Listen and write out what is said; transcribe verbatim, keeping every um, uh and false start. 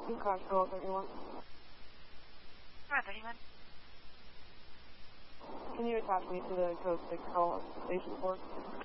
You crash call thirty-one. Alright, thirty-one. Can you attach me to the code six call station four?